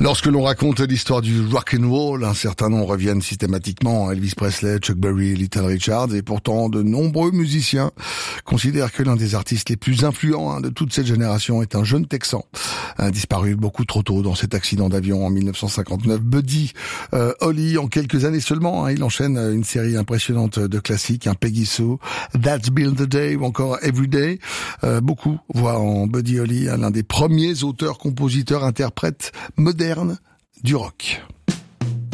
Lorsque l'on raconte l'histoire du rock and roll, un certain nombre reviennent systématiquement: Elvis Presley, Chuck Berry, Little Richard, et pourtant de nombreux musiciens considèrent que l'un des artistes les plus influents de toute cette génération est un jeune Texan, disparu beaucoup trop tôt dans cet accident d'avion en 1959. Buddy Holly, en quelques années seulement, il enchaîne une série impressionnante de classiques, Peggy Sue, That's Been the Day ou encore Every Day. Beaucoup voient en Buddy Holly l'un des premiers auteurs, compositeurs, interprètes modernes du rock.